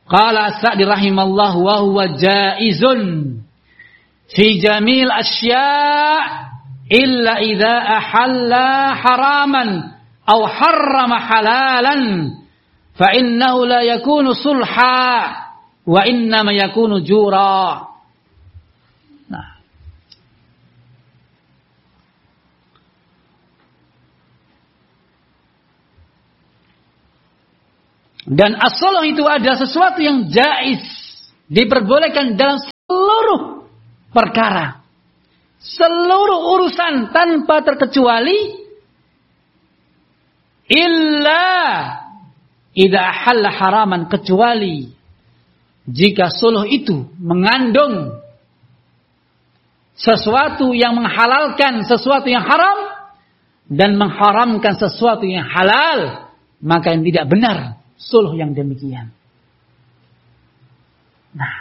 Qala As-Sa'di rahimallahu wa huwa jaizun fi jamil asya' illa idza ahalla haraman aw harrama halalan fa innahu la yakunu sulha wa innama yakunu jura. Nah, dan as-sulh itu adalah sesuatu yang jaiz, diperbolehkan dalam seluruh perkara, seluruh urusan tanpa terkecuali, illa idza ahalla haraman, kecuali jika sulh itu mengandung sesuatu yang menghalalkan sesuatu yang haram dan mengharamkan sesuatu yang halal, maka yang tidak benar sulh yang demikian. Nah,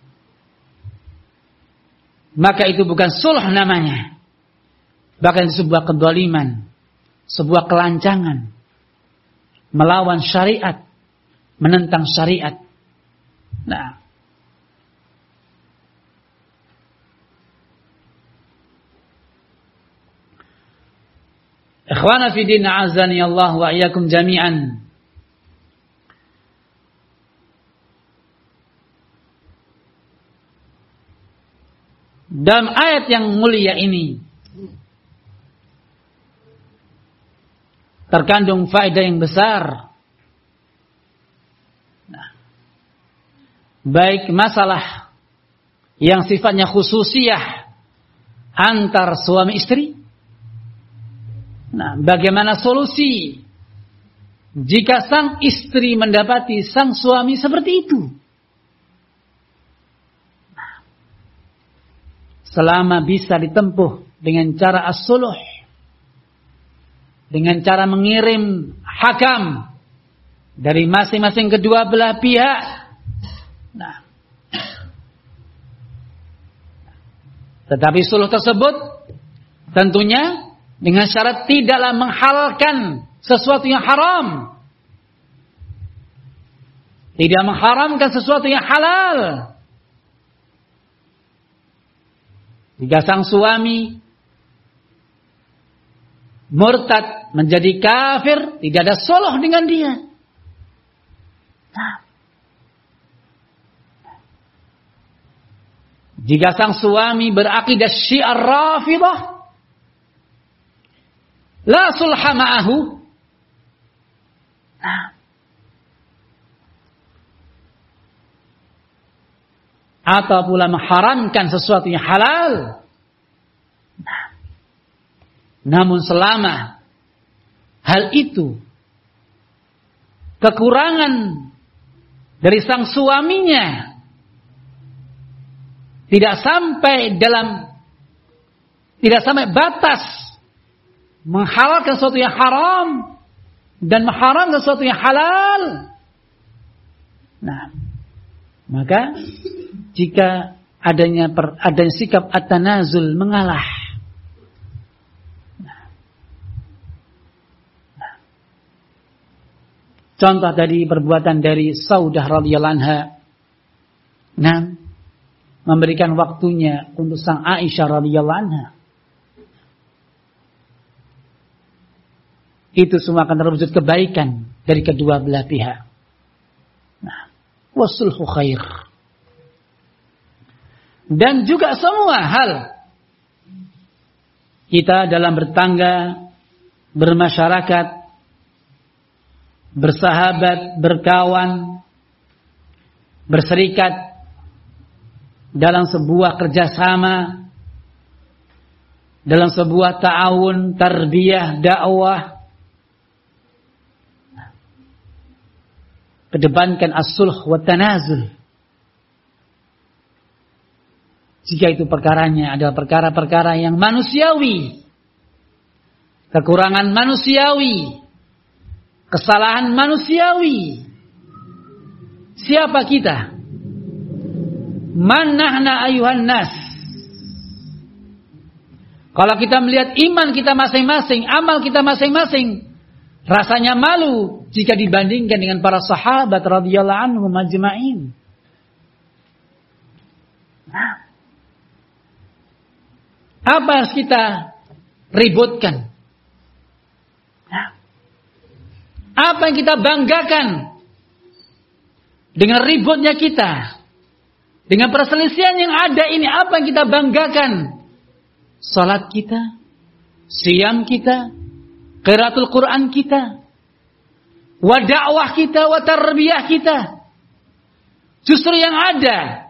maka itu bukan sulh namanya, bahkan itu sebuah kezaliman, sebuah kelancangan, melawan syariat, menentang syariat. Nah, ikhwana fi din, a'azzani Allah wa iyyakum jami'an. Dalam ayat yang mulia ini terkandung faedah yang besar. Nah, baik masalah yang sifatnya khususiyah antar suami istri. Nah, bagaimana solusi jika sang istri mendapati sang suami seperti itu? Selama bisa ditempuh dengan cara as-sulh, dengan cara mengirim hakam dari masing-masing kedua belah pihak. Nah, tetapi sulh tersebut tentunya dengan syarat tidaklah menghalalkan sesuatu yang haram, tidak mengharamkan sesuatu yang halal. Jika sang suami murtad menjadi kafir, tidak ada sulh dengan dia. Nah, jika sang suami berakidah Syiah Rafidah, la sulha ma'ahu. Nah, atau pula mengharamkan sesuatu yang halal. Nah, namun selama hal itu kekurangan dari sang suaminya tidak sampai batas menghalalkan sesuatu yang haram dan mengharamkan sesuatu yang halal. Nah, maka jika adanya sikap at-tanazul, mengalah. Contoh dari perbuatan dari Saudah radhiyallahu anha, nah, memberikan waktunya untuk sang Aisyah radhiyallahu anha. Itu semua akan terwujud kebaikan dari kedua belah pihak. Nah, wasulhu khair. Dan juga semua hal kita dalam bertangga, bermasyarakat, bersahabat, berkawan, berserikat dalam sebuah kerjasama, dalam sebuah ta'awun, tarbiyah, dakwah, kedepankan as-sulh wa tanazul. Jika itu perkaranya adalah perkara-perkara yang manusiawi, kekurangan manusiawi, kesalahan manusiawi. Siapa kita? Man nahna ayuhan nas. Kalau kita melihat iman kita masing-masing, amal kita masing-masing, rasanya malu jika dibandingkan dengan para sahabat radhiyallahu anhum ajma'in. Nah, apa yang harus kita ributkan? Nah, apa yang kita banggakan dengan ributnya kita? Dengan perselisihan yang ada ini, apa yang kita banggakan? Salat kita, siyam kita, qiraatul Quran kita, wa dakwah kita, wa tarbiyah kita. Justru yang ada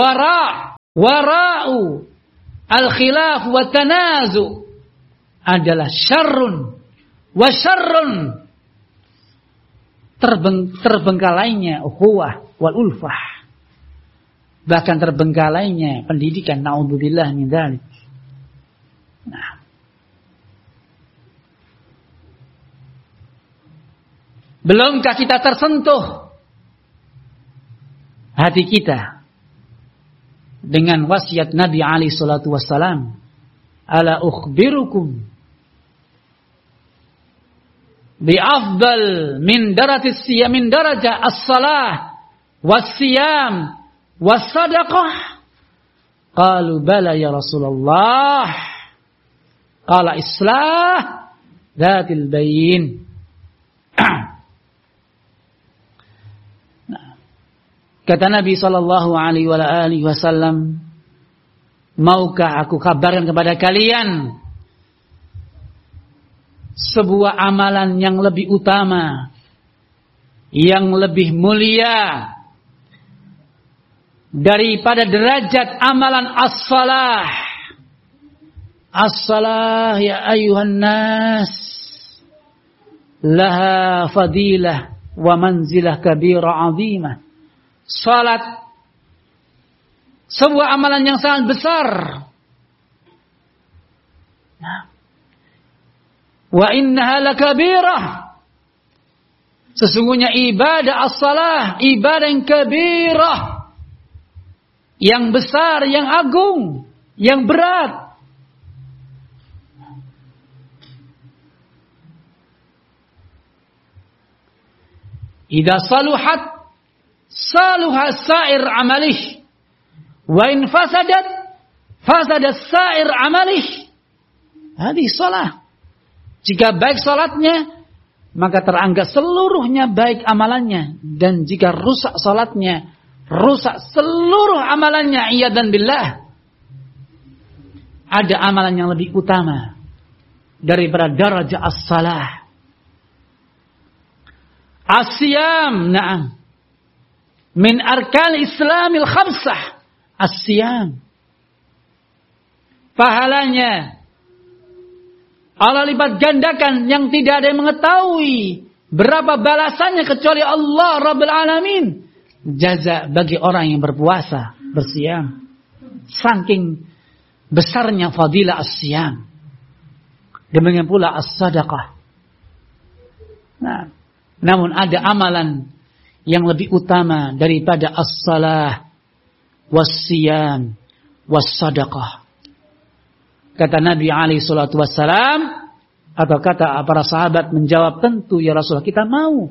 wara'u al-khilaf wa tanazu adalah syarrun wa syarrun. Terbengkalainya ukhuwah wal ulfah. Bahkan terbengkalainya pendidikan, naudzubillah min dzalik. Nah, belumkah kita tersentuh hati kita dengan wasiat Nabi alaihi salatu wassalam, ala ukhbirukum bi afdal min daraja as-salah was-siyam was-sadaqah. Qalu bala ya Rasulullah. Qala islah dzatil bayin. Kata Nabi sallallahu alaihi wasallam, maukah aku kabarkan kepada kalian sebuah amalan yang lebih utama, yang lebih mulia daripada derajat amalan as-salah. As-salah ya ayuhan nas laha fadilah wa manzilah kabira azimah. Salat sebuah amalan yang sangat besar. Wa innaha lakabirah. Sesungguhnya ibadah as-salah, ibadah yang kabirah, yang besar, yang agung, yang berat. Idza saluhat saluha sa'ir amalih, wa in fasadat fasadat sa'ir amalih. Hadis salah. Jika baik salatnya, maka teranggap seluruhnya baik amalannya, dan jika rusak salatnya, rusak seluruh amalannya. Iyadan billah. Ada amalan yang lebih utama daripada darajah as-salah. As-siyam, na'am, min arkan Islamil khamsah. As-siyam, pahalanya Allah lipat gandakan yang tidak ada yang mengetahui berapa balasannya kecuali Allah Rabbul Alamin. Jaza bagi orang yang berpuasa, bersiam. Saking besarnya fadilah as-siyam. Demikian pula as-sadaqah. Nah, namun ada amalan yang lebih utama daripada as-salah was-siyam was-sadaqah. Kata Nabi alaihi salatu wassalam, atau kata para sahabat menjawab, tentu ya Rasulullah, kita mau.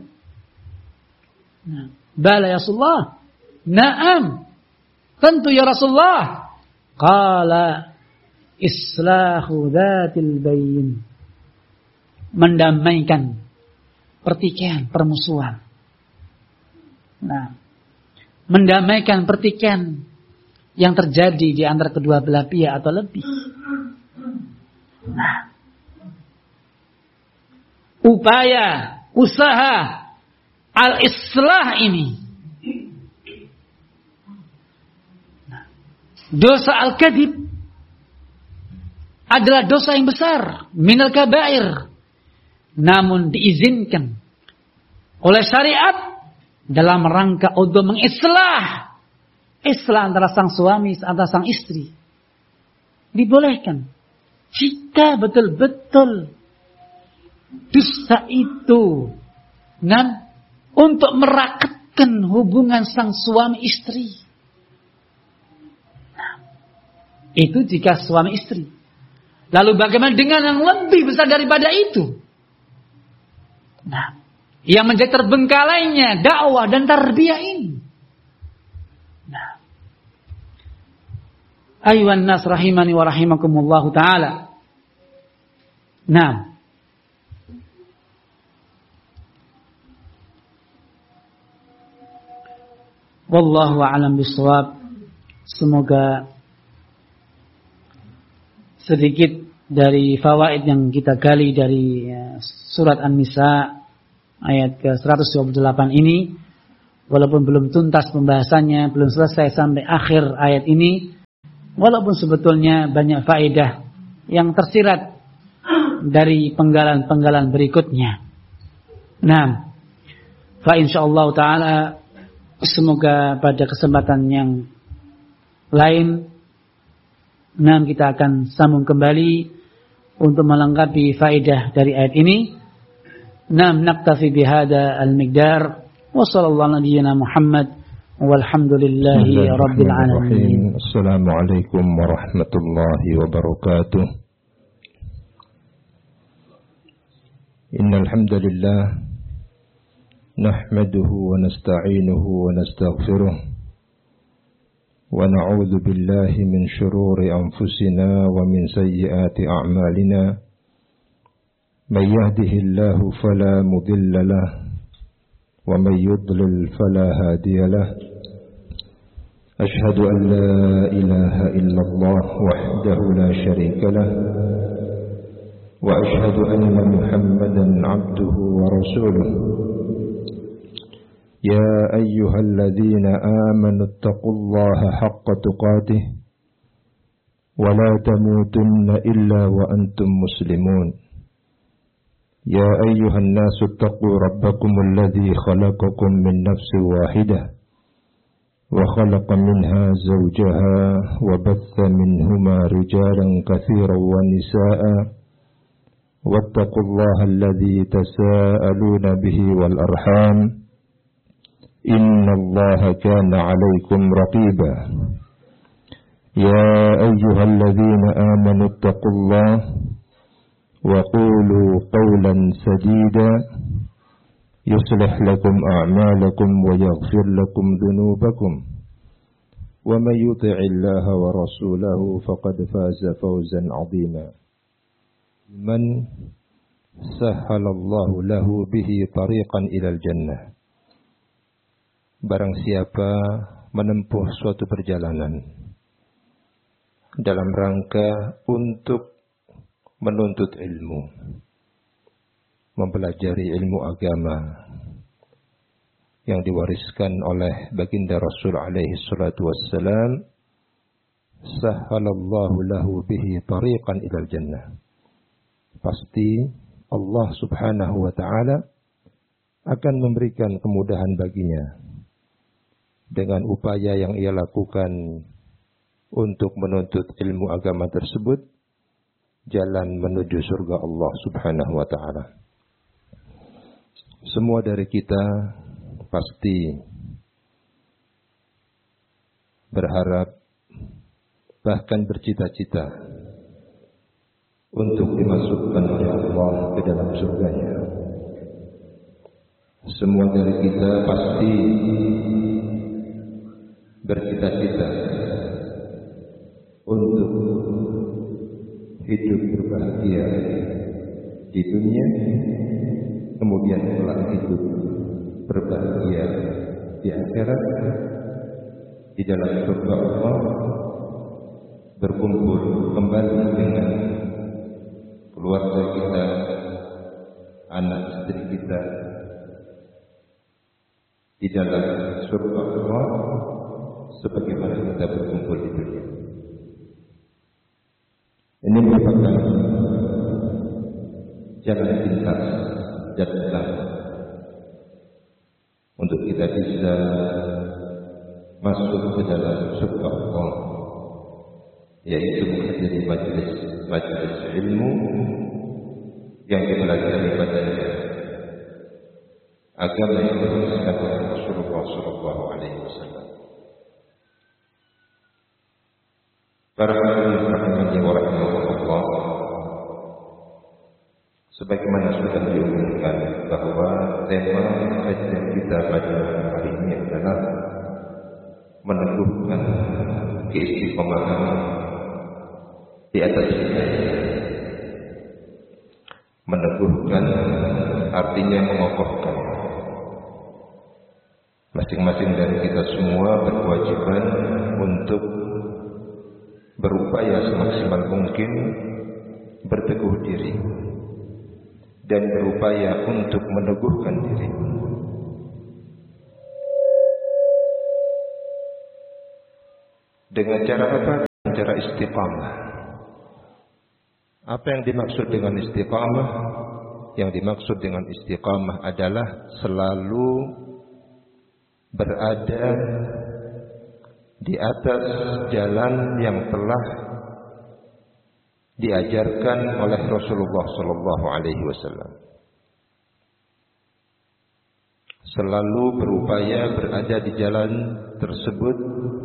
Bala ya Rasulullah. Naam, tentu ya Rasulullah. Qala islahu dzatil bayn. Mendamaikan pertikaian, permusuhan. Nah, mendamaikan pertikaian yang terjadi di antara kedua belah pihak atau lebih. Nah, upaya, usaha al-islah ini, dosa al-kadhib adalah dosa yang besar, minal kabair, namun diizinkan oleh syariat dalam rangka untuk mengislah, islah antara sang suami, antara sang istri, dibolehkan jika betul-betul dosa itu untuk merakatkan hubungan sang suami istri. Itu jika suami istri. Lalu bagaimana dengan yang lebih besar daripada itu? Nah, yang menjadi terbengkalainya dakwah dan tarbiyah ini. Nah, ayuhan nas rahimani wa rahimakumullah taala. Nah, wallahu a'lam bishawab. Semoga sedikit dari fawaid yang kita gali dari surat An-Nisa ayat ke-128 ini, walaupun belum tuntas pembahasannya, belum selesai sampai akhir ayat ini, walaupun sebetulnya banyak faedah yang tersirat dari penggalan-penggalan berikutnya. Nah, fa insyaallah taala semoga pada kesempatan yang lain kita akan sambung kembali untuk melengkapi faedah dari ayat ini. Naktafi bihada al-miqdar wa sallallahu alaihi Muhammad walhamdulillahi rabbil alamin. Assalamualaikum warahmatullahi wabarakatuh. Innal hamdalillah nahmaduhu wa nasta'inuhu wa nastaghfiruh wa na'udzu billahi min shururi anfusina wa min sayyiati a'malina. May yahdihillahu fala mudilla lahu wa may yudlil fala hadiya lahu. Ashhadu an la ilaha illallah wahdahu la syarika lahu wa ashhadu anna Muhammadan 'abduhu wa rasuluhu. يا أيها الذين آمنوا اتقوا الله حق تقاته ولا تموتن إلا وأنتم مسلمون. يا أيها الناس اتقوا ربكم الذي خلقكم من نفس واحدة وخلق منها زوجها وبث منهما رجالا كثيرا ونساء واتقوا الله الذي تساءلون به والأرحام إن الله كان عليكم رقيبا. يا أيها الذين آمنوا اتقوا الله وقولوا قولا سديدا يصلح لكم أعمالكم ويغفر لكم ذنوبكم ومن يطع الله ورسوله فقد فاز فوزا عظيما. من سهل الله له به طريقا إلى الجنة. Barang siapa menempuh suatu perjalanan dalam rangka untuk menuntut ilmu, mempelajari ilmu agama yang diwariskan oleh baginda Rasul alaihi salatu wassalam, sahhalallahu lahu bihi tariqan ilal jannah. Pasti Allah subhanahu wa ta'ala akan memberikan kemudahan baginya dengan upaya yang ia lakukan untuk menuntut ilmu agama tersebut, jalan menuju surga Allah subhanahu wa ta'ala. Semua dari kita pasti berharap, bahkan bercita-cita untuk dimasukkan oleh Allah ke dalam surganya. Semua dari kita pasti bercita-cita untuk hidup berbahagia di dunia, kemudian kelak hidup berbahagia di akhirat, di dalam surga Allah, berkumpul kembali dengan keluarga kita, anak istri kita di dalam surga Allah sebagaimana kita berkumpul di dunia. Ini merupakan jalan pintas dan benar untuk kita bisa masuk ke dalam surga Allah, yaitu menghadiri majelis ilmu yang dipelajari padanya agama yang dirumuskan oleh Rasulullah sallallahu alaihi wasallam. Para hadirin rahimani wa rahimakumullah, Sebagaimana sudah diumumkan bahwa tema kajian kita pada hari ini adalah meneguhkan keistiqomahan di atas hidayah. Meneguhkan artinya mengokohkan. Masing-masing dari kita semua berkewajiban untuk berupaya semaksimal mungkin berteguh diri dan berupaya untuk meneguhkan diri. Dengan cara apa? Dengan cara istiqamah. Apa yang dimaksud dengan istiqamah? Yang dimaksud dengan istiqamah adalah selalu berada di atas jalan yang telah diajarkan oleh Rasulullah sallallahu alaihi wasallam. Selalu berupaya berada di jalan tersebut,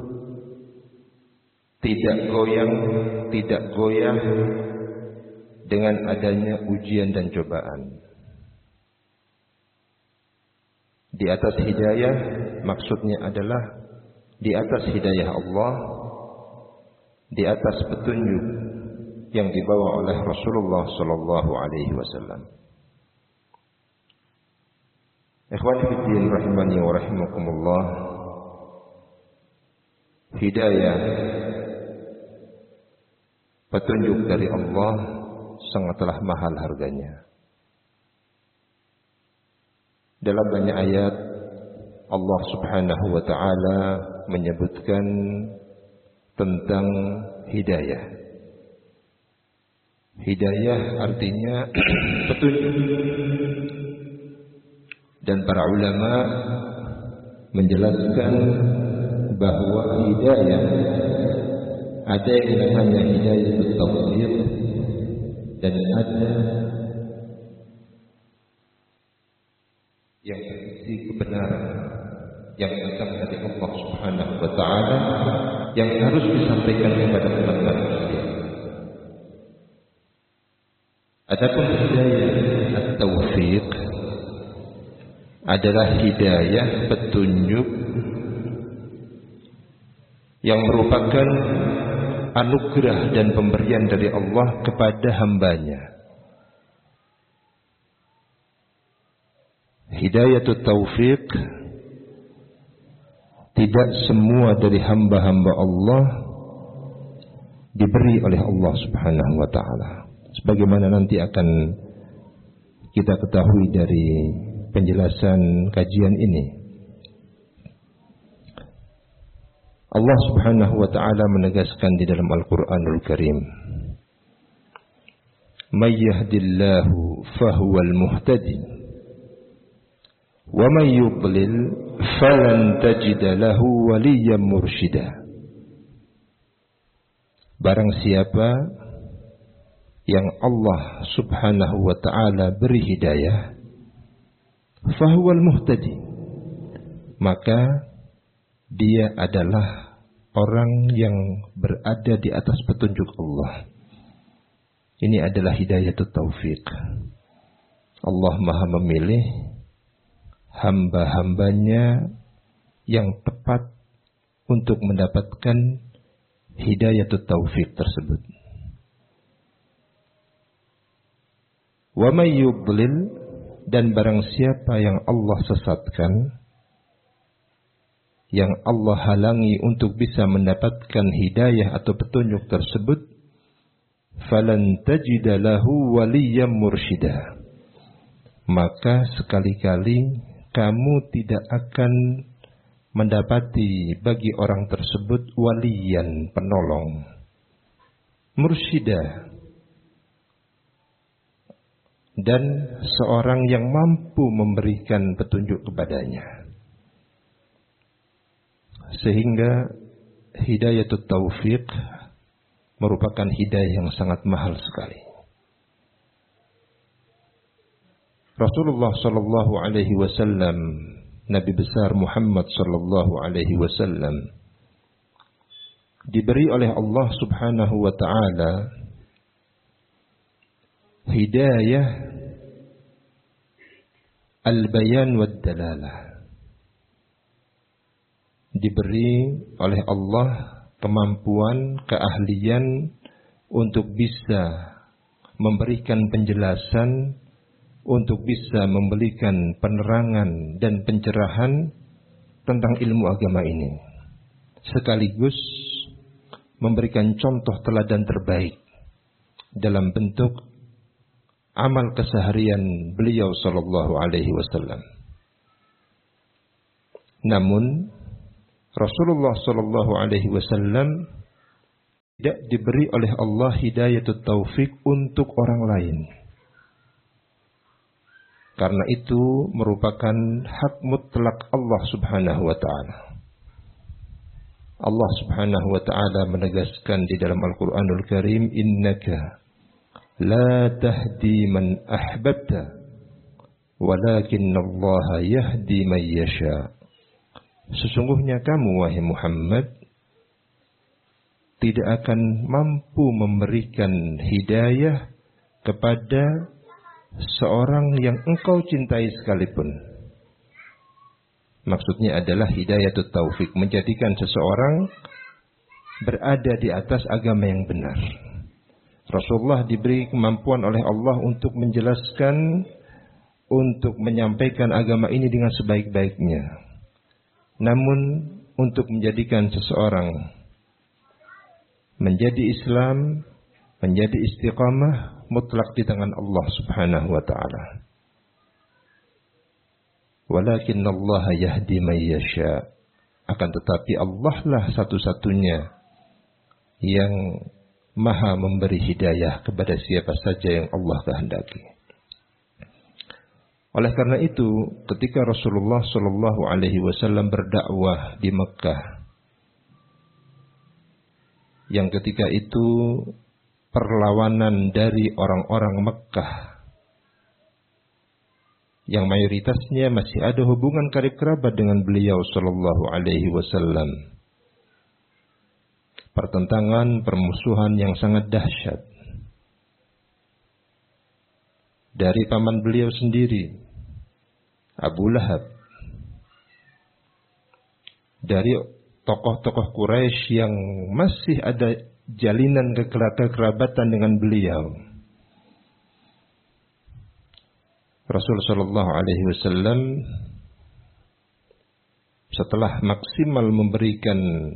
tidak goyang, tidak goyah dengan adanya ujian dan cobaan. Di atas hidayah maksudnya adalah di atas hidayah Allah, di atas petunjuk yang dibawa oleh Rasulullah sallallahu alaihi wasallam. Ikhwani fi din rahimani wa rahimakumullah. Hidayah, petunjuk dari Allah sangatlah mahal harganya. Dalam banyak ayat Allah Subhanahu wa taala menyebutkan tentang hidayah. Hidayah artinya petunjuk. Dan para ulama menjelaskan bahwa hidayah ada yang namanya hidayah taufiq dan ada yang berisi kebenaran yang datang dari Allah Subhanahu wa taala yang harus disampaikan kepada umat manusia. Adapun hidayah at-taufiq adalah hidayah petunjuk yang merupakan anugerah dan pemberian dari Allah kepada hambanya. Hidayatut taufiq tidak semua dari hamba-hamba Allah diberi oleh Allah Subhanahu wa taala. Sebagaimana nanti akan kita ketahui dari penjelasan kajian ini. Allah Subhanahu wa taala menegaskan di dalam Al-Qur'anul Karim, "May yahdillahu fahuwal muhtadi, wa may yudlil falan tajid lahu waliyyan mursyida." Barang siapa yang Allah Subhanahu wa taala beri hidayah, fahuwal muhtadi, maka dia adalah orang yang berada di atas petunjuk Allah. Ini adalah hidayatut taufiq. Allah Maha memilih hamba-hambanya yang tepat untuk mendapatkan hidayatut taufiq tersebut. Wa may yudlil, dan barang siapa yang Allah sesatkan, yang Allah halangi untuk bisa mendapatkan hidayah atau petunjuk tersebut, falan tajida lahu waliyyan mursyida, maka sekali-kali kamu tidak akan mendapati bagi orang tersebut waliyan, penolong, mursyida, dan seorang yang mampu memberikan petunjuk kepadanya. Sehingga hidayatut taufiq merupakan hidayah yang sangat mahal sekali. Rasulullah sallallahu alaihi wasallam, Nabi besar Muhammad sallallahu alaihi wasallam, diberi oleh Allah Subhanahu wa taala hidayah al-bayan wad dalalah. Diberi oleh Allah kemampuan, keahlian untuk bisa memberikan penjelasan, untuk bisa memberikan penerangan dan pencerahan tentang ilmu agama ini, sekaligus memberikan contoh teladan terbaik dalam bentuk amal keseharian beliau sallallahu alaihi wasallam. Namun Rasulullah sallallahu alaihi wasallam tidak diberi oleh Allah hidayatut taufik untuk orang lain. Karena itu merupakan hak mutlak Allah Subhanahu wa taala. Allah Subhanahu wa taala menegaskan di dalam Al-Qur'anul Karim, innaka la tahdi man ahbabta walakinnallaha yahdi man yasha. Sesungguhnya kamu wahai Muhammad tidak akan mampu memberikan hidayah kepada seorang yang engkau cintai sekalipun. Maksudnya adalah hidayatut taufik, menjadikan seseorang berada di atas agama yang benar. Rasulullah diberi kemampuan oleh Allah untuk menjelaskan, untuk menyampaikan agama ini dengan sebaik-baiknya. Namun untuk menjadikan seseorang menjadi Islam, menjadi istiqamah, mutlak di tangan Allah Subhanahu wa taala. Walakinnallaha yahdi man yasha. Akan tetapi Allah lah satu-satunya yang maha memberi hidayah kepada siapa saja yang Allah kehendaki. Oleh karena itu, ketika Rasulullah sallallahu alaihi wasallam berdakwah di Mekah, yang ketika itu perlawanan dari orang-orang Mekah yang mayoritasnya masih ada hubungan karib kerabat dengan beliau sallallahu alaihi wasallam. Pertentangan, permusuhan yang sangat dahsyat dari paman beliau sendiri, Abu Lahab, dari tokoh-tokoh Quraisy yang masih ada jalinan kekerabatan dengan beliau. Rasul sallallahu alaihi wasallam setelah maksimal memberikan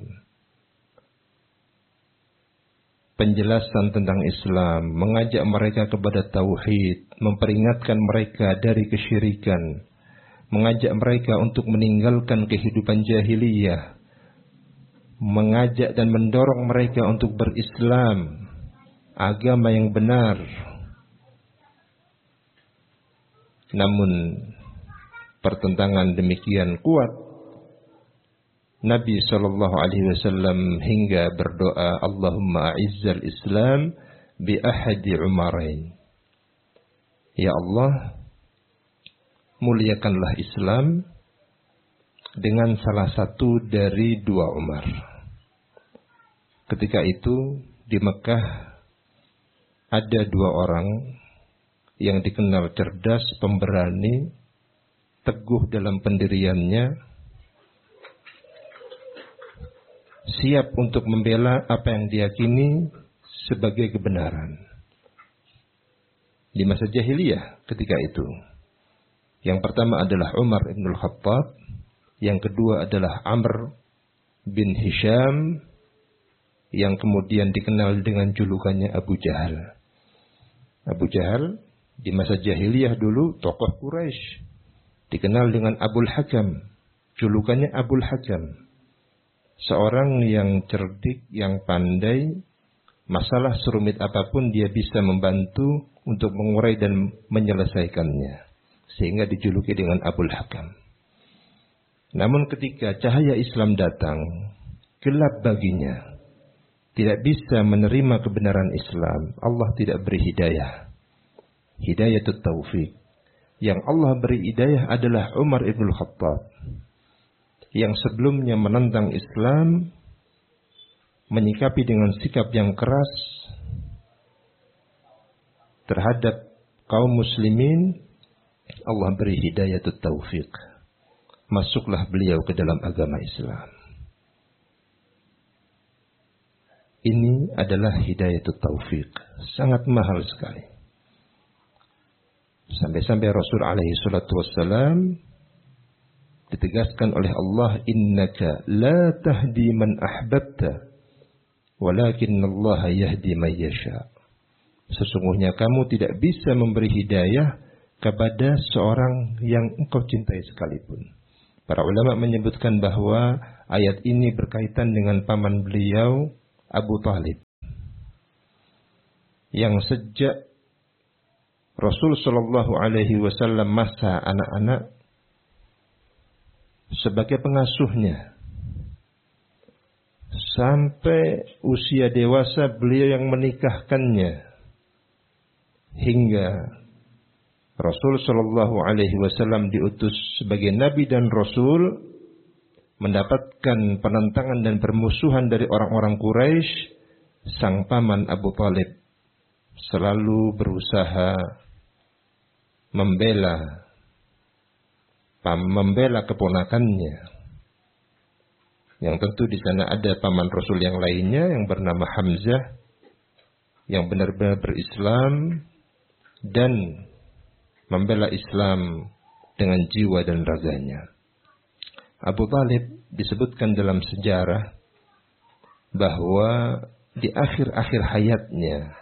penjelasan tentang Islam, mengajak mereka kepada tauhid, memperingatkan mereka dari kesyirikan, mengajak mereka untuk meninggalkan kehidupan jahiliyah, mengajak dan mendorong mereka untuk berislam, agama yang benar. Namun pertentangan demikian kuat, Nabi sallallahu alaihi wasallam hingga berdoa, Allahumma a'izzal Islam bi ahadi umarain. Ya Allah, muliakanlah Islam dengan salah satu dari dua Umar. Ketika itu di Mekah ada dua orang yang dikenal cerdas, pemberani, teguh dalam pendiriannya, siap untuk membela apa yang diyakini sebagai kebenaran. Di masa jahiliyah ketika itu, yang pertama adalah Umar ibn al-Khattab, yang kedua adalah Amr bin Hisham, yang kemudian dikenal dengan julukannya Abu Jahal. Abu Jahal di masa jahiliyah dulu tokoh Quraisy, dikenal dengan Abul Hakam, julukannya Abul Hakam. Seorang yang cerdik, yang pandai, masalah serumit apapun dia bisa membantu untuk mengurai dan menyelesaikannya, sehingga dijuluki dengan Abul Hakam. Namun ketika cahaya Islam datang, gelap baginya, tidak bisa menerima kebenaran Islam. Allah tidak beri hidayah, hidayatut taufik. Yang Allah beri hidayah adalah Umar ibn Khattab, yang sebelumnya menentang Islam, menyikapi dengan sikap yang keras terhadap kaum muslimin Allah beri hidayatut taufiq. Masuklah beliau ke dalam agama Islam. Ini adalah hidayatut taufiq. Sangat mahal sekali. Sampai-sampai Rasul alaihi salatu wassalam ditegaskan oleh Allah, innaka la tahdi man ahbabta walakinnallaha yahdi man yasha. Sesungguhnya kamu tidak bisa memberi hidayah kepada seorang yang engkau cintai sekalipun. Para ulama menyebutkan bahwa ayat ini berkaitan dengan paman beliau Abu Talib, yang sejak Rasul sallallahu alaihi wasallam masa anak-anak sebagai pengasuhnya sampai usia dewasa beliau yang menikahkannya, hingga Rasul sallallahu alaihi wasallam diutus sebagai nabi dan rasul, mendapatkan penentangan dan permusuhan dari orang-orang Quraisy. Sang paman Abu Talib selalu berusaha membela keponakannya, yang tentu di sana ada paman Rasul yang lainnya yang bernama Hamzah, yang benar-benar berislam dan membela Islam dengan jiwa dan raganya. Abu Talib disebutkan dalam sejarah bahwa di akhir-akhir hayatnya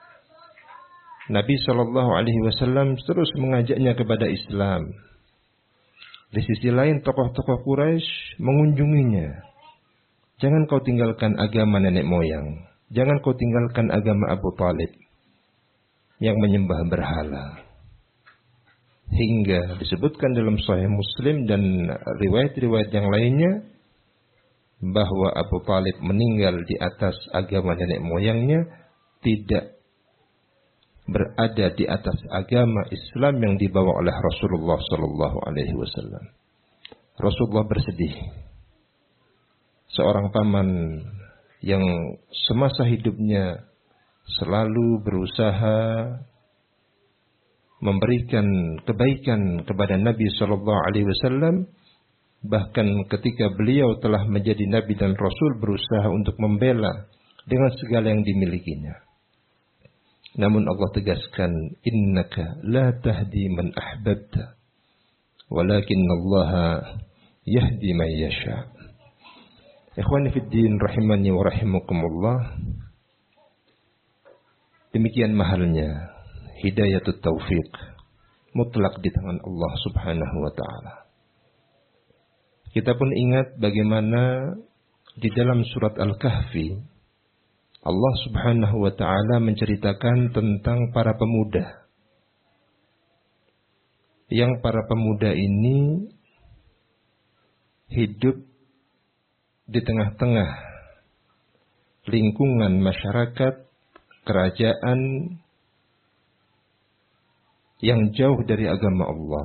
Nabi SAW terus mengajaknya kepada Islam. Di sisi lain tokoh-tokoh Quraisy mengunjunginya. Jangan kau tinggalkan agama nenek moyang. Jangan kau tinggalkan agama Abu Talib yang menyembah berhala. Hingga disebutkan dalam Sahih Muslim dan riwayat-riwayat yang lainnya bahwa Abu Talib meninggal di atas agama nenek moyangnya, tidak berada di atas agama Islam yang dibawa oleh Rasulullah sallallahu alaihi wasallam. Rasulullah bersedih. Seorang paman yang semasa hidupnya selalu berusaha memberikan kebaikan kepada Nabi sallallahu alaihi wasallam, bahkan ketika beliau telah menjadi nabi dan rasul berusaha untuk membela dengan segala yang dimilikinya. Namun Allah tegaskan, innaka la tahdi man ahbabta walakinnallaha yahdi man yasha. Ikhwani fid din rahimani wa rahimakumullah. Demikian mahalnya hidayatut taufiq mutlak di tangan Allah Subhanahu wa taala. Kita pun ingat bagaimana di dalam surat Al-Kahfi Allah Subhanahu wa taala menceritakan tentang para pemuda. Yang para pemuda ini hidup di tengah-tengah lingkungan masyarakat, kerajaan yang jauh dari agama Allah.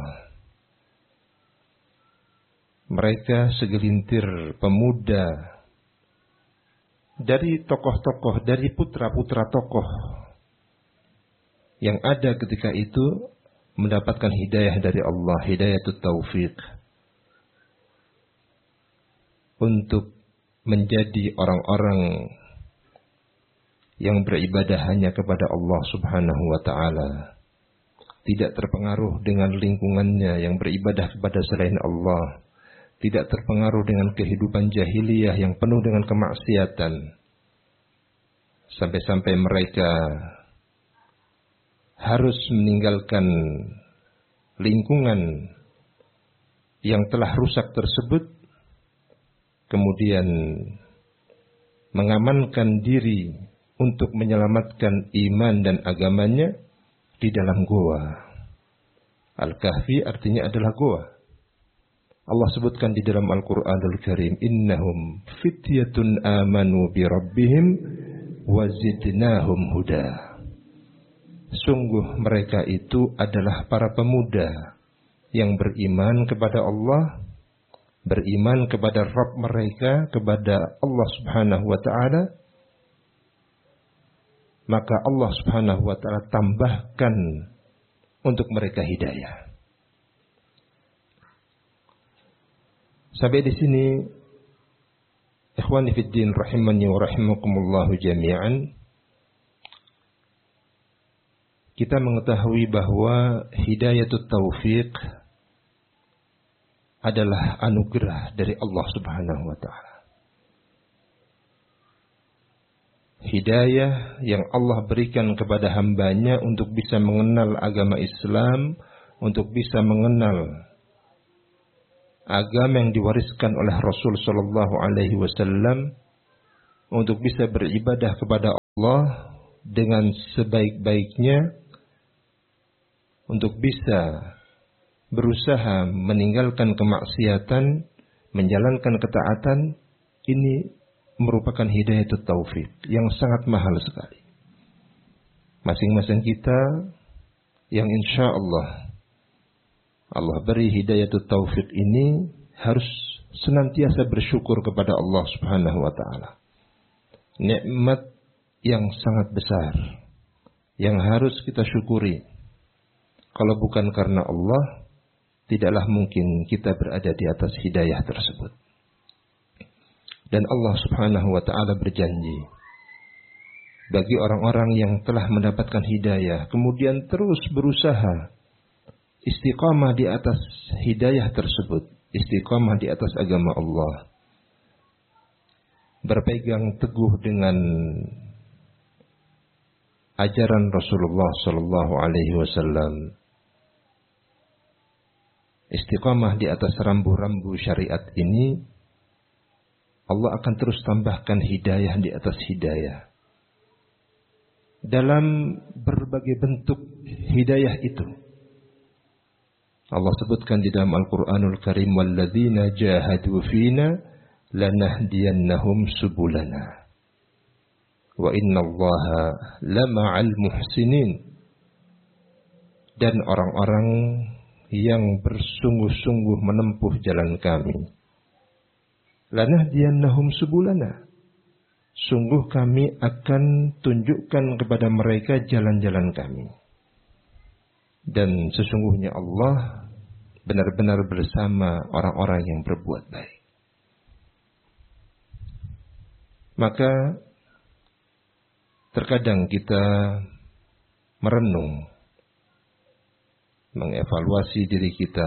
Mereka segelintir pemuda dari tokoh-tokoh, dari putra-putra tokoh yang ada ketika itu mendapatkan hidayah dari Allah, hidayatut taufiq, untuk menjadi orang-orang yang beribadah hanya kepada Allah Subhanahu wa taala, tidak terpengaruh dengan lingkungannya yang beribadah kepada selain Allah, tidak terpengaruh dengan kehidupan jahiliyah yang penuh dengan kemaksiatan. Sampai-sampai mereka harus meninggalkan lingkungan yang telah rusak tersebut, kemudian mengamankan diri untuk menyelamatkan iman dan agamanya di dalam goa. Al-Kahfi artinya adalah goa. Allah sebutkan di dalam Al-Quranul Karim, innahum fityatun amanu bi rabbihim wa zidnahum huda. Sungguh mereka itu adalah para pemuda yang beriman kepada Allah, beriman kepada Rabb mereka, kepada Allah Subhanahu wa taala. Maka Allah Subhanahu wa taala tambahkan untuk mereka hidayah. Sampai di sini, ikhwani fid din rahimani wa rahimakumullah jami'an, kita mengetahui bahwa hidayatut taufiq adalah anugerah dari Allah Subhanahu wa taala. Hidayah yang Allah berikan kepada hambanya untuk bisa mengenal agama Islam, untuk bisa mengenal agama yang diwariskan oleh Rasul sallallahu alaihi wasallam, untuk bisa beribadah kepada Allah dengan sebaik-baiknya, untuk bisa berusaha meninggalkan kemaksiatan, menjalankan ketaatan. Ini merupakan hidayatut taufik yang sangat mahal sekali. Masing-masing kita yang insya Allah beri hidayatut taufik ini harus senantiasa bersyukur kepada Allah Subhanahu wa taala. Nikmat yang sangat besar yang harus kita syukuri. Kalau bukan karena Allah, tidaklah mungkin kita berada di atas hidayah tersebut. Dan Allah Subhanahu wa taala berjanji bagi orang-orang yang telah mendapatkan hidayah kemudian terus berusaha istiqamah di atas hidayah tersebut, istiqamah di atas agama Allah, berpegang teguh dengan ajaran Rasulullah sallallahu alaihi wasallam, istiqamah di atas rambu-rambu syariat ini, Allah akan terus tambahkan hidayah di atas hidayah. Dalam berbagai bentuk hidayah itu, Allah sebutkan di dalam Al-Quranul Karim, وَالَّذِينَ جَاهَدُوا فِينَا لَنَهْدِيَنَّهُمْ سُبُلَنَا وَإِنَّ اللَّهَ لَمَعَ الْمُحْسِنِينَ. Dan orang-orang yang bersungguh-sungguh menempuh jalan kami, lanahdiyannahum subulana, sungguh kami akan tunjukkan kepada mereka jalan-jalan kami. Dan sesungguhnya Allah benar-benar bersama orang-orang yang berbuat baik. Maka terkadang kita merenung, mengevaluasi diri kita.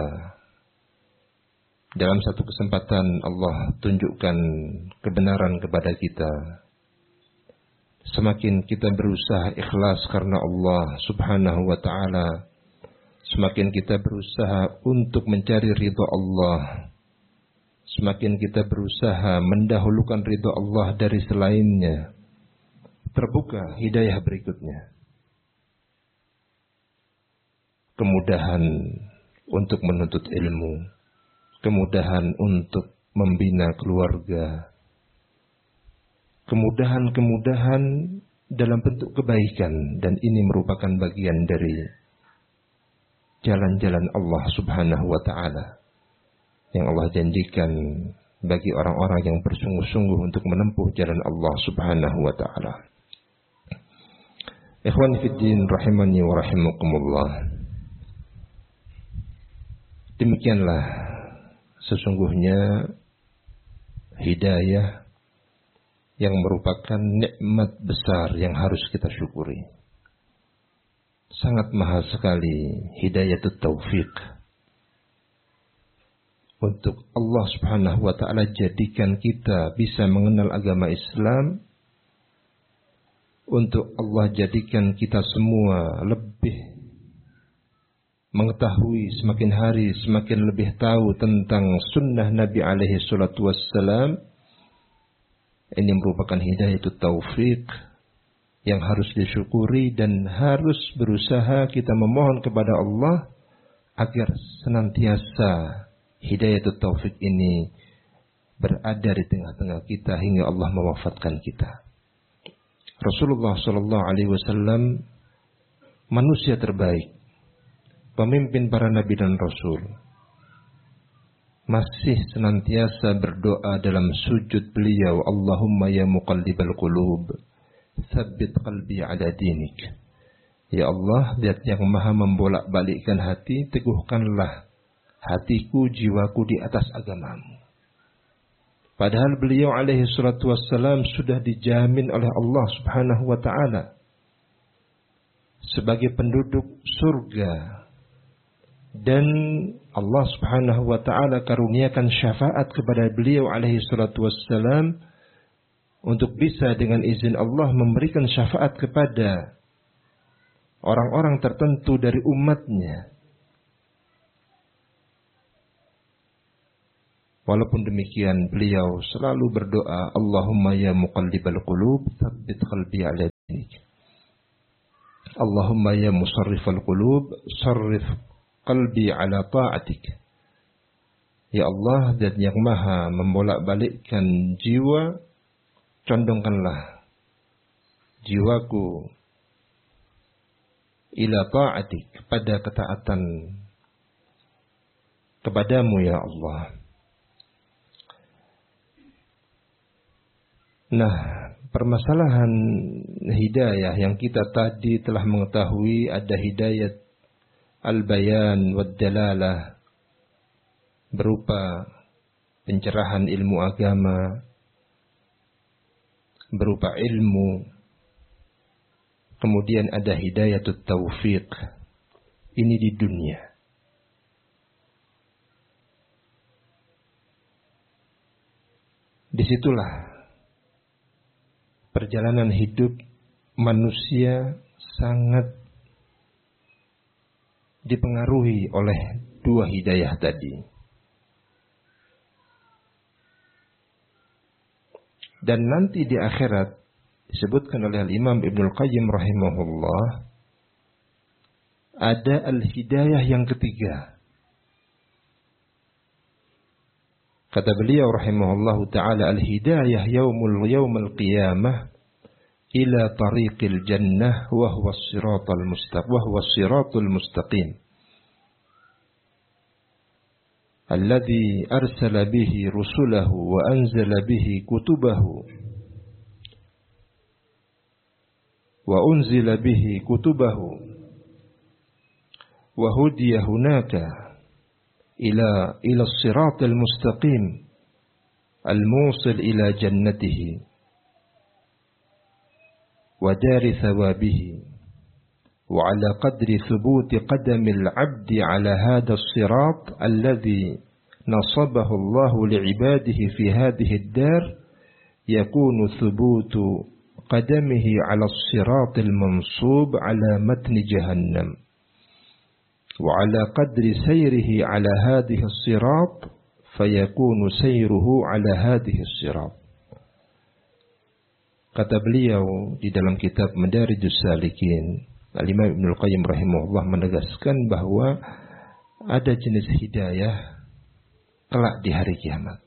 Dalam satu kesempatan Allah tunjukkan kebenaran kepada kita. Semakin kita berusaha ikhlas karena Allah Subhanahu wa taala, semakin kita berusaha untuk mencari ridha Allah, semakin kita berusaha mendahulukan ridha Allah dari selainnya, terbuka hidayah berikutnya. Kemudahan untuk menuntut ilmu, kemudahan untuk membina keluarga, kemudahan-kemudahan dalam bentuk kebaikan, dan ini merupakan bagian dari jalan-jalan Allah Subhanahu wa taala yang Allah janjikan bagi orang-orang yang bersungguh-sungguh untuk menempuh jalan Allah Subhanahu wa taala. Ikhwan fiddin rahimani wa rahimakumullah. Demikianlah sesungguhnya hidayah yang merupakan nikmat besar yang harus kita syukuri. Sangat mahal sekali hidayatut taufik. Untuk Allah Subhanahu wa taala jadikan kita bisa mengenal agama Islam, untuk Allah jadikan kita semua lebih mengetahui, semakin hari semakin lebih tahu tentang sunnah Nabi alaihi salatu wassalam. Ini merupakan hidayatut taufik yang harus disyukuri, dan harus berusaha kita memohon kepada Allah agar senantiasa hidayatut taufik ini berada di tengah-tengah kita hingga Allah mewafatkan kita. Rasulullah sallallahu alaihi wasallam manusia terbaik, pemimpin para nabi dan rasul, masih senantiasa berdoa dalam sujud beliau, Allahumma ya muqallibal qulub, tsabbit qalbi ala dinik. Ya Allah, zat yang maha membolak-balikkan hati, teguhkanlah hatiku, jiwaku di atas agamamu. Padahal beliau alaihi salatu wassalam sudah dijamin oleh Allah subhanahu wa ta'ala sebagai penduduk surga. Dan Allah subhanahu wa ta'ala karuniakan syafaat kepada beliau alaihi salatu wassalam untuk bisa dengan izin Allah memberikan syafaat kepada orang-orang tertentu dari umatnya. Walaupun demikian beliau selalu berdoa, Allahumma ya muqallibal qulub, tsabbit qalbi ala dinik. Allahumma ya musarrifal qulub, sarrif qalbi ala ta'atik. Ya Allah, zat yang maha membolak-balikkan jiwa, condongkanlah jiwaku ila ta'atik, kepada ketaatan kepadamu ya Allah. Nah, permasalahan hidayah yang kita tadi telah mengetahui, ada hidayat al-bayan wad dalalah berupa pencerahan ilmu agama, berupa ilmu. Kemudian ada hidayatut taufiq. Ini di dunia. Disitulah perjalanan hidup manusia sangat dipengaruhi oleh dua hidayah tadi. Dan nanti di akhirat disebutkan oleh Imam Ibnul Qayyim rahimahullah, ada al-hidayah yang ketiga. Kata beliau rahimahullahu ta'ala, al-hidayah yawmal qiyamah ila tariqil jannah wa huwa as-siratul mustaqim alladhi arsala bihi rusulahu wa anzala bihi kutubahu wa unzila bihi kutubahu wa hudiya hunaka ila as-siratil mustaqim al-musil ila jannatihi wa dari thawabihi wa ala qadri thubuti qadamil abdi ala hadha as-sirat alladhi nasabahu Allah li'ibadihi fi hadhihi ad-dar yakunu thubutu qadamihi ala as-siratil mansub ala matni jahannam. وعلى قدر سيره على هذه الصراط فيكون سيره على هذه الصراط. Kata beliau di dalam kitab Madarijus Salikin, Al-Imam Ibnul Qayyim rahimahullah menegaskan bahwa ada jenis hidayah kelak di hari kiamat.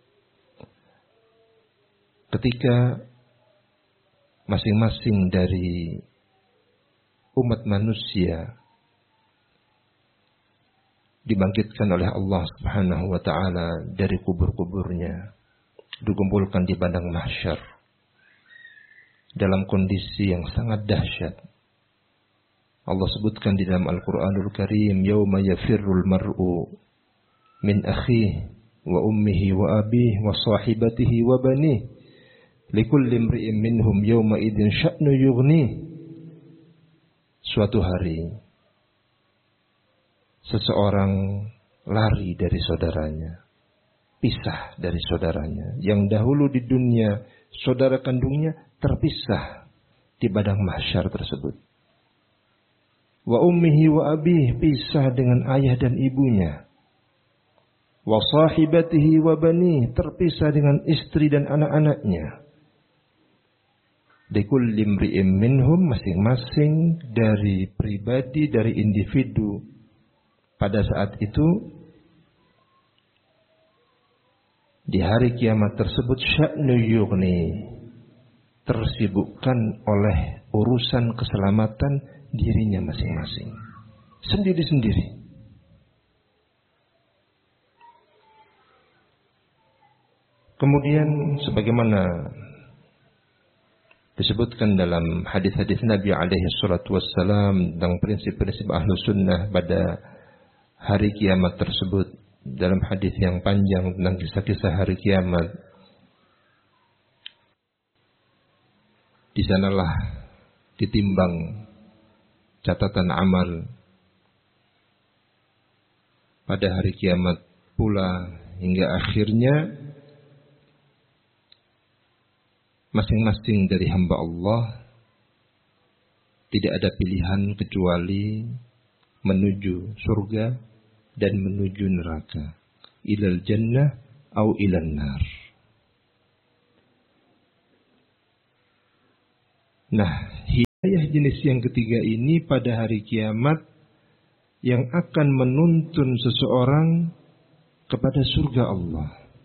Ketika masing-masing dari umat manusia dibangkitkan oleh Allah Subhanahu wa ta'ala dari kubur-kuburnya, dikumpulkan di padang mahsyar dalam kondisi yang sangat dahsyat. Allah sebutkan di dalam Al-Qur'anul Karim, yauma yafirrul mar'u min akhihi wa ummihi wa abihi wa sahibatihi wa banihi likulli imri'in minhum yauma idzin sya'nu yughni. Suatu hari seseorang lari dari saudaranya, pisah dari saudaranya. Yang dahulu di dunia saudara kandungnya terpisah di padang mahsyar tersebut. Wa ummihi wa abihi, pisah dengan ayah dan ibunya. Wa sahibatihi wa bani, terpisah dengan istri dan anak-anaknya. Likulli imri'in minhum, masing-masing dari pribadi, dari individu pada saat itu, di hari kiamat tersebut, sya'nu yughni, tersibukkan oleh urusan keselamatan dirinya masing-masing, sendiri-sendiri. Kemudian sebagaimana disebutkan dalam hadis-hadis Nabi alaihi salatu wassalam tentang prinsip-prinsip ahlu sunnah pada hari kiamat tersebut, dalam hadis yang panjang tentang kisah-kisah hari kiamat, Di sanalah ditimbang catatan amal pada hari kiamat pula, hingga akhirnya masing-masing dari hamba Allah tidak ada pilihan kecuali menuju surga dan menuju neraka. Ilal jannah au ilan nar. Nah, hidayah jenis yang ketiga ini pada hari kiamat yang akan menuntun seseorang kepada surga Allah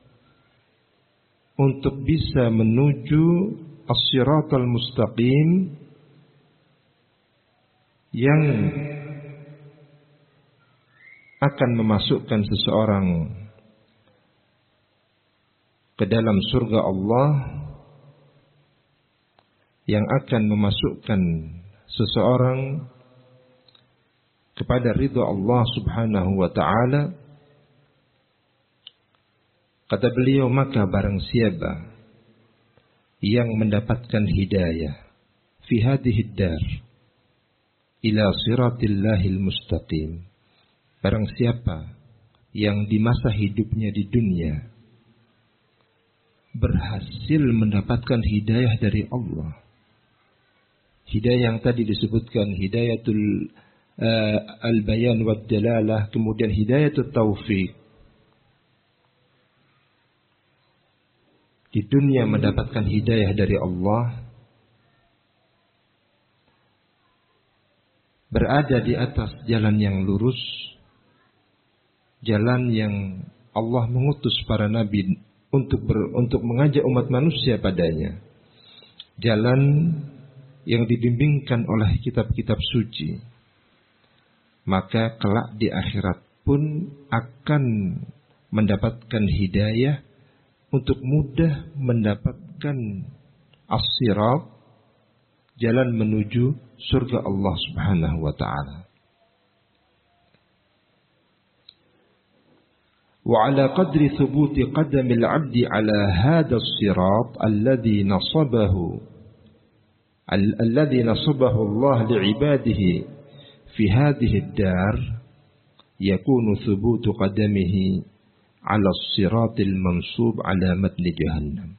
untuk bisa menuju as-siratal mustaqim yang akan memasukkan seseorang ke dalam surga Allah, yang akan memasukkan seseorang kepada ridha Allah Subhanahu wa ta'ala. Kata beliau, maka barang siapa yang mendapatkan hidayah fi hadhihi dar ila siratillahil mustaqim, barang siapa yang di masa hidupnya di dunia berhasil mendapatkan hidayah dari Allah, hidayah yang tadi disebutkan hidayatul al-bayan wad dalalah, kemudian hidayatul taufiq, di dunia mendapatkan hidayah dari Allah, berada di atas jalan yang lurus, jalan yang Allah mengutus para nabi untuk mengajak umat manusia padanya, jalan yang dibimbingkan oleh kitab-kitab suci, maka kelak di akhirat pun akan mendapatkan hidayah untuk mudah mendapatkan as-sirat, jalan menuju surga Allah Subhanahu wa ta'ala. Wa ala qadri thubuti qadamil 'abdi ala hadha as-sirat alladhi nasabahu Allah li'ibadihi fi hadhihi ad-dar, yakunu thubutu qadamihi ala as-siratil mansub ala matni jahannam.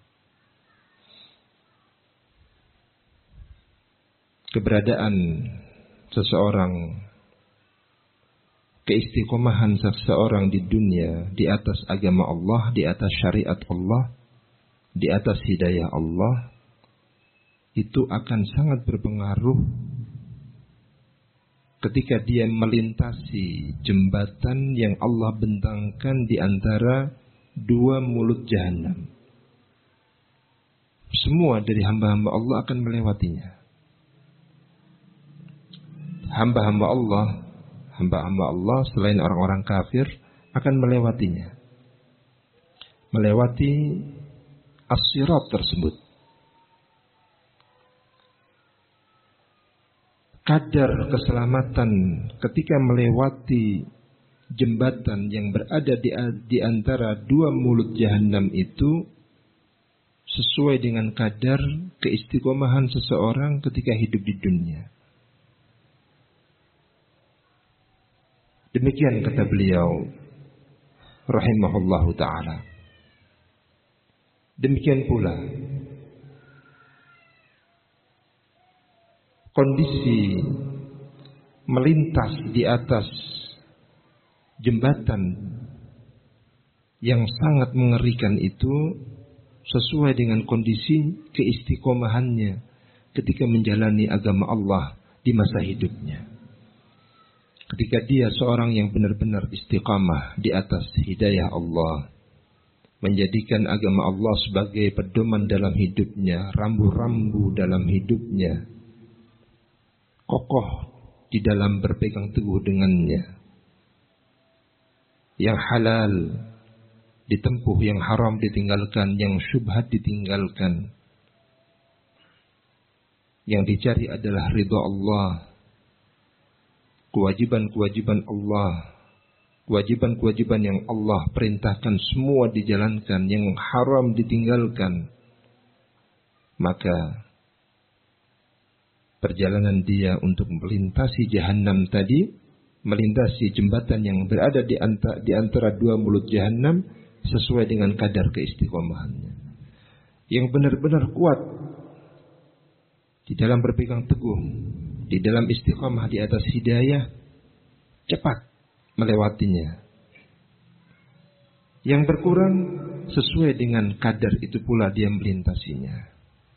Keberadaan seseorang, keistiqomahan seseorang di dunia di atas agama Allah, di atas syariat Allah, di atas hidayah Allah, itu akan sangat berpengaruh ketika dia melintasi jembatan yang Allah bentangkan di antara dua mulut jahanam. Semua dari hamba-hamba Allah akan melewatinya. Hamba-hamba Allah selain orang-orang kafir akan melewatinya, melewati as-sirat tersebut. Kadar keselamatan ketika melewati jembatan yang berada di antara dua mulut jahanam itu sesuai dengan kadar keistiqomahan seseorang ketika hidup di dunia. Demikian kata beliau rahimahullahu ta'ala. Demikian pula kondisi melintas di atas jembatan yang sangat mengerikan itu sesuai dengan kondisi keistiqomahannya ketika menjalani agama Allah di masa hidupnya. Ketika dia seorang yang benar-benar istiqamah di atas hidayah Allah, menjadikan agama Allah sebagai pedoman dalam hidupnya, rambu-rambu dalam hidupnya, kokoh di dalam berpegang teguh dengannya, yang halal ditempuh, yang haram ditinggalkan, yang syubhat ditinggalkan, yang dicari adalah ridha Allah, kewajiban-kewajiban Allah, kewajiban-kewajiban yang Allah perintahkan semua dijalankan, yang haram ditinggalkan. Maka perjalanan dia untuk melintasi jahanam tadi, melintasi jembatan yang berada di antara dua mulut jahanam sesuai dengan kadar keistiqomahannya. Yang benar-benar kuat di dalam berpegang teguh, di dalam istiqomah di atas hidayah, cepat melewatinya. Yang berkurang sesuai dengan kadar itu pula dia melintasinya.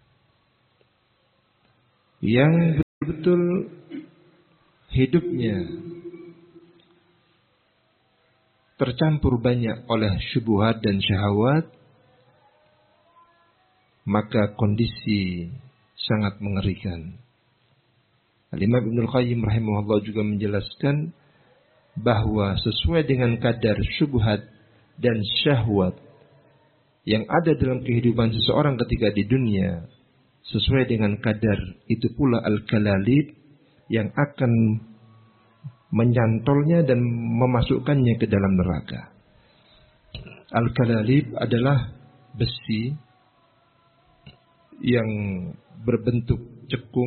Yang betul-betul hidupnya tercampur banyak oleh syubhat dan syahwat, maka kondisi sangat mengerikan. Al-Imam Ibnul Qayyim rahimahullah juga menjelaskan bahwa sesuai dengan kadar syubhat dan syahwat yang ada dalam kehidupan seseorang ketika di dunia, sesuai dengan kadar itu pula al-kalalib yang akan menyantolnya dan memasukkannya ke dalam neraka. Al-kalalib adalah besi yang berbentuk cekung